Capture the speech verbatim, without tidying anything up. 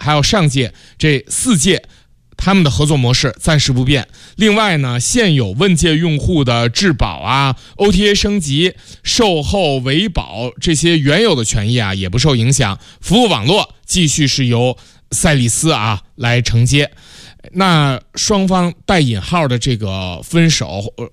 还有上届这四届他们的合作模式暂时不变。另外呢，现有问界用户的质保啊、O T A 升级、售后维保这些原有的权益啊也不受影响，服务网络继续是由赛力斯啊来承接。那双方带引号的这个分手